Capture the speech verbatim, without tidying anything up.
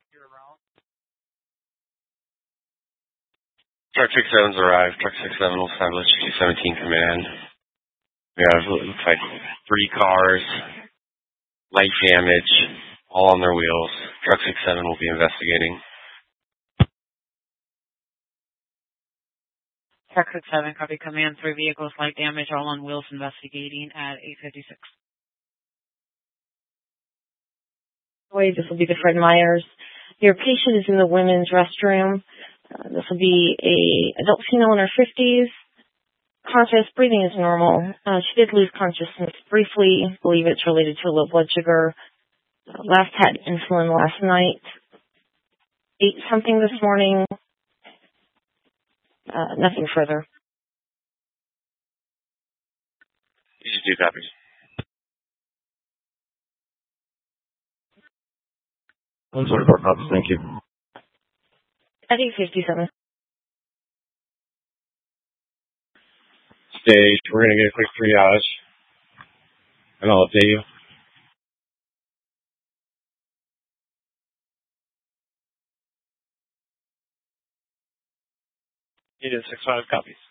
Truck six seven's arrived. Truck six seven will establish two seventeen command. We have, it looks like, three cars, light damage, all on their wheels. Truck six seven will be investigating. Truck six seven, copy command, three vehicles, light damage, all on wheels, investigating at eight fifty-six. Wait, this will be the Fred Meyers. Your patient is in the women's restroom. Uh, this will be a adult female in her fifties. Conscious, breathing is normal. Uh, she did lose consciousness briefly. I believe it's related to low blood sugar. Uh, last had insulin last night. Ate something this morning. Uh, nothing further. You just do copies. one twenty-four copies, thank you. At eight fifty-seven. Stage, we're going to get a quick triage, and I'll update you. You did six five copies.